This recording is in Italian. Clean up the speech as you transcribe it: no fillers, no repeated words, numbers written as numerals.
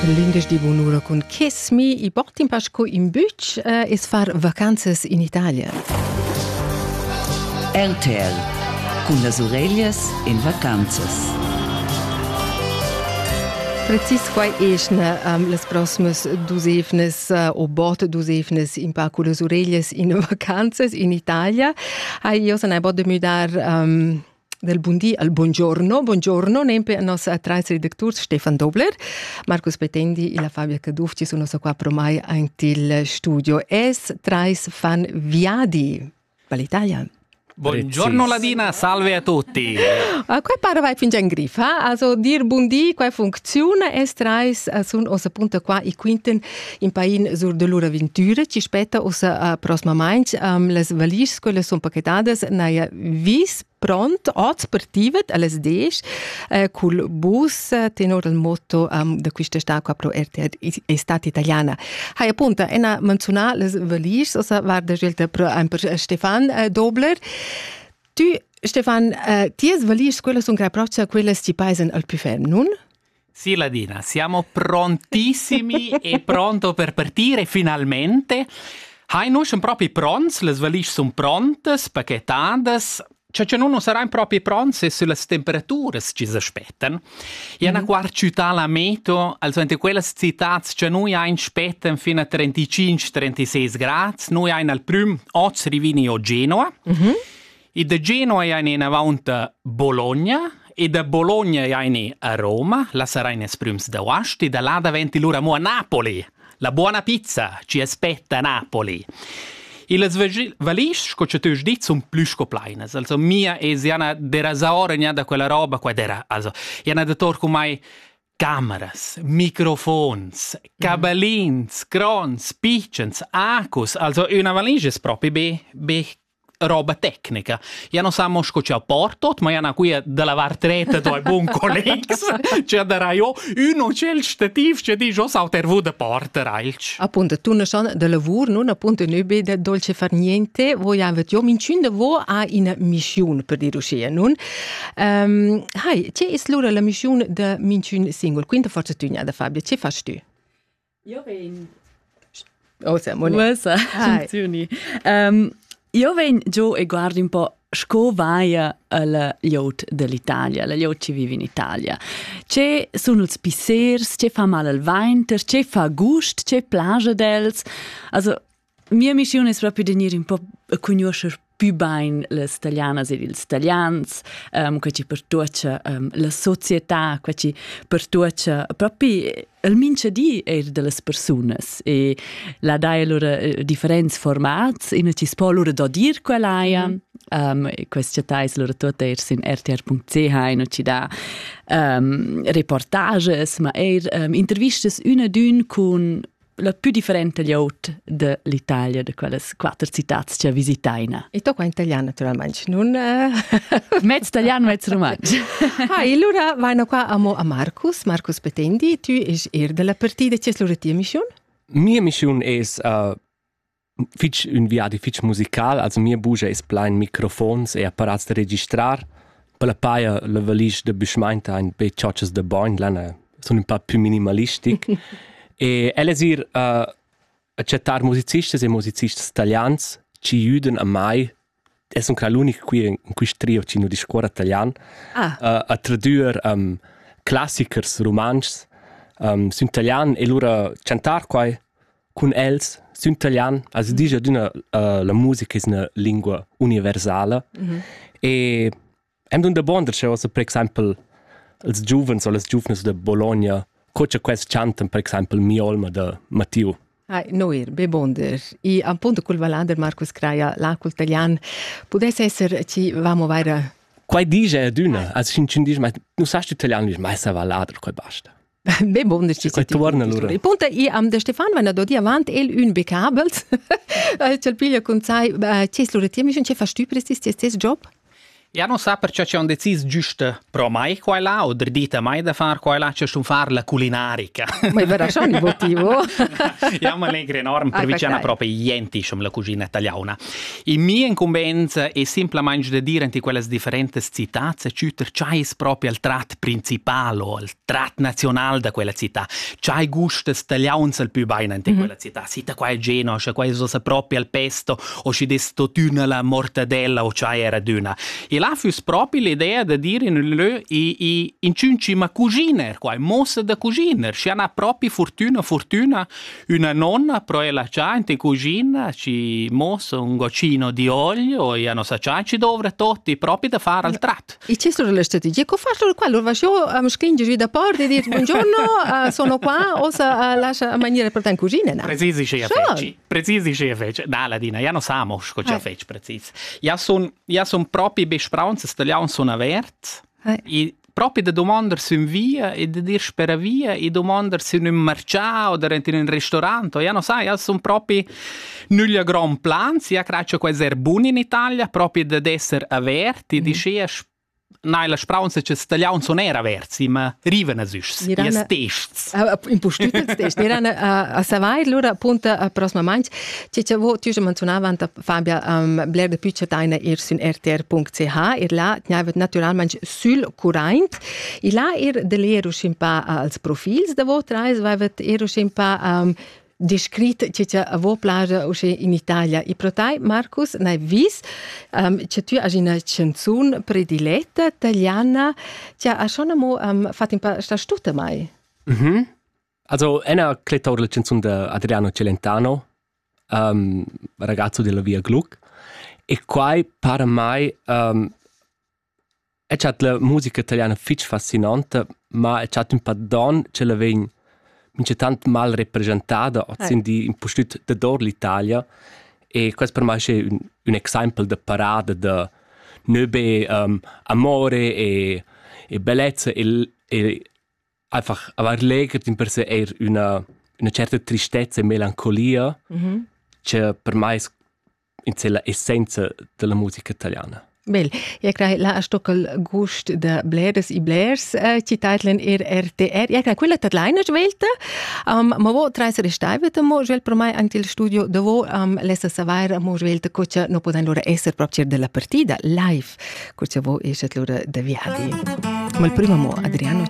Lindes di buon'ora con Kiss Me, i porti in pasco in Bütsch e far vacanzas in Italia. RTL, con las orellas in vacanzas. Precis quai esna las proximas dusevnes o bot dusevnes in pa con las orellas in vacanzas in Italia. Io sono a bod de mudar del buondì al buongiorno. Buongiorno, nempe a nostra trais redactors Stefan Dobler, Marcus Petendi e la Fabia Cadufci sono qua pro mai anche il studio. Es trais fan viadi per Buongiorno Ladina, salve a tutti. Qua pare vai fin già in griffa, also dir buondì, qua funziona, es trais sun osa punta qua i quinten in pain sur de loro avventure, ci spetta osa prosma mainch, les valises, quelle son paquetadas, naia vis pront, oz partivet alles desch, col bus tenor il motto da questa sta qua pro RTL Estate Italiana. Hai appunto, ena menziona les valises, osa var da scelta pro Stefan Dobler. Tu, Stefan, ties valises, quelle son graproccia, quelle ci paesen al più ferm, non? Sì, Ladina, siamo prontissimi e pronto per partire finalmente. Hai noi sono proprio pronti, le valises sono pronte, spacchettadas. Cioè non saranno proprio pronti sulle temperature che ci aspettano. E una quarta città la meteo, also in quelle città che noi aspettano fino a 35-36 gradi, noi abbiamo al primo 8 rivini a Genoa, e da Genoa abbiamo avanti Bologna, e da Bologna abbiamo a Roma, la saranno le prime da Oast, e da là davanti loro a Napoli. La buona pizza ci aspetta a Napoli. E le valises, che tu hai detto, sono più compleine. Also, mia è una derasore da quella roba qua d'era. Also, è una dator come cameras, microfons, cabellins, crons, pitchens, acus. Also, una valise è proprio be roba tecnica. Ja non siamo scocci a porto, ma ja qui da lavar treta dai buon colleghi. C'è da raio uno c'è il stativ che dice so ter vu da porta railch. Appunto tu non son da lavoro, non appunto noi be da dolce far niente, voi avete io mincunda vo a in mission per dire uscire, non? Hai, c'è is lura la mission da mincun single, quinta forza tu da Fabio, che fas tu? Io vengo. Oh, siamo ne. Funzioni. Io vengo giù e guardo un po' sco vaia alla yacht dell'Italia, la yacht ci vive in Italia. C'è sono i pissers, c'è fa male al winter, c'è fa gust, c'è plage dels. Also, mia missione è proprio di venire un po' a conoscere più bene le italiane e gli italiani, che ci pertuccia la società, che ci pertuccia proprio il mince delle persone. E la dai loro differenti formati, e ci si può loro da dire quella queste tais loro tutte in rtr.ch e ci dà reportages, ma intervistas una d'un con la più differente yacht dell'Italia, di quelle 4 città che visitaina. E tu qua in italiano naturalmente, non? Mezzo italiano, mezzo romanzo. E allora vanno qua a Marcus Petendi, tu sei della partita, c'è la tua missione? Mia missione è un viaggio musicale, also mia bugia è plein microfons e apparati da registrare. Per la paia la valise de Buschmeinta in bei ciocces de boin, sono un po' più minimalistici. E elegir accettare musicisti e musicisti italiani ci aiutano a mai, sono l'unico qui in questo trio ci di scuola italiana, a tradurre classici romanzi su italiano e loro cantare qua con els su italiano, also dice la musica è una lingua universale e hem un de bonder c'è also per esempio els giovens o les giovnes de Bologna Coce quest chantan, per esempio, Mi Olma da Mattiu. Noi, bebonder. E appunto col valader Marcus Craia, là col italiano, potesse essere ci vamo vaira. Quai dice è d'una, also ci dice, ma non sai italiano, dice, ma essa valader, quai basta. Bebonder ci quai torna loro. E punto, da Stefan, wenn da di avanti, un becabels, c'è il piglia con sai, c'è l'ora tia mission, c'è fa stu precis, c'è stes job? Ja non sa perciò c'è un decis giusto pro mai qua e là, o dita mai da far qua e là, c'è un far la culinarica. Ma è vero, c'è un motivo. Ja, ma legre enorm, per vicina proprio ienti, la cucina italiana. In mia incumbenza è semplicemente da dire in quelle differenti città, c'è proprio il tratto principale, il tratto nazionale da quella città. C'è gusto italiano il più bene in quella città. Sita qua è Genoa, c'è qua è proprio il pesto, o c'è desto tuna la mortadella, o c'è era d'una. E là fu proprio l'idea di dire in ciuncima cuciner, qua, mossa da cuciner. C'è una propria fortuna, una nonna, però la c'ha in cucina, ci mossa un goccino di olio, e non sa c'ha, ci dovre tutti proprio da fare al tratto. E c'è solo la strategia, che faccio qua? Allora io scringi da porta e dico buongiorno, sono qua, o se lascia a maniera per te in cucina, no? Precisi c'è a fece. No, Ladina, ja non siamo c'è a fece, precisi. Ja son proprio bespraunze italiane sono avert, e proprio da domandarsi in via e da dir per via e domandarsi in un marciao o in un ristorante. Ja non sai, sono proprio nulli gran plans, ja credo che essere buoni in Italia, proprio da essere averti, e dice no, la spraunze c'è italiano sono era averti, ma rivano sus, gli stessi. Impostute stessi. Erano a Savai, allora appunto prossimamente, c'è vo tu già menzionava Fabia Blair de Pütschetaina su rtr.ch e là c'è naturalmente sul current e là dell'ero simpa als profils da vo trais vavet ero simpa descrit c'è a vo plagia in Italia e pro tai Marcus nai vis c'è tu hai una canzone prediletta italiana c'è a schon mo fatto in pa sta stutta mai. Also una cletore la canzone di Adriano Celentano, ragazzo della Via Gluck, e qua per me è la musica italiana fitch fascinante, ma è un po' don ce la vegn mince tant mal rappresentata, sind die impostut da dor l'Italia, e questo per me è un esempio di parada di nöbe amore e bellezza e einfach aver legert in per sé una certa tristezza e melancolia che per me è l'essenza della musica italiana. Bel, ja credo la stockel gust de Blairs i Blairs citatlen RTR. Ja credo quella tatlaina svelta. Ma vo traise restaivet mo svel per mai anche il studio de vo lesa savair mo svelta cocha no poden loro esser proprio della partita live. Cocha vo esat loro de viadi. Ma il primo mo Adriano